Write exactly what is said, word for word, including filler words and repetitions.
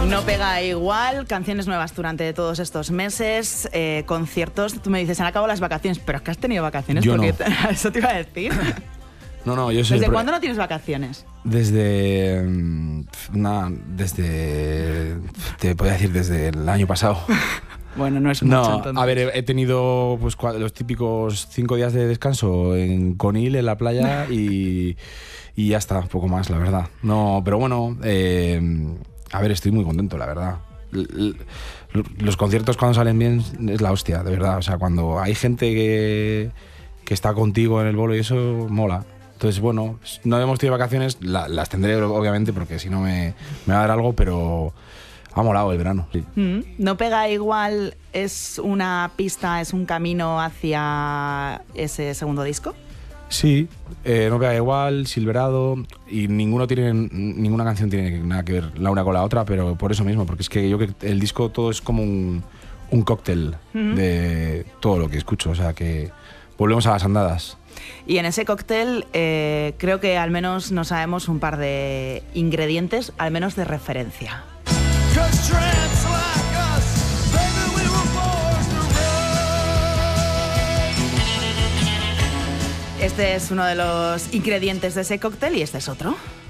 No pega igual, canciones nuevas durante todos estos meses, eh, conciertos. Tú me dices, han acabado las vacaciones, pero es que has tenido vacaciones. Yo porque no. Eso te iba a decir. No, no, yo soy... ¿Desde el... cuándo no tienes vacaciones? Desde... Nada, desde... Te podría decir desde el año pasado. Bueno, no es mucho, No, entonces. a ver, he, he tenido pues cua- los típicos cinco días de descanso en Conil, en la playa, y, y ya está, poco más, la verdad. No, pero bueno, eh, a ver, estoy muy contento, la verdad. L- l- los conciertos cuando salen bien es la hostia, de verdad. O sea, cuando hay gente que, que está contigo en el bolo y eso, mola. Entonces, bueno, no hemos tenido vacaciones, la- las tendré obviamente porque si no me, me va a dar algo, pero... Ha molado el verano, sí. Mm, No pega igual, es una pista, es un camino hacia ese segundo disco. Sí, eh, no pega igual, Silverado, y ninguno tiene, ninguna canción tiene nada que ver la una con la otra, pero por eso mismo, porque es que yo creo que el disco todo es como un, un cóctel Ujú. de todo lo que escucho, o sea que volvemos a las andadas. Y en ese cóctel eh, creo que al menos nos sabemos un par de ingredientes, al menos de referencia. Este es uno de los ingredientes de ese cóctel y este es otro.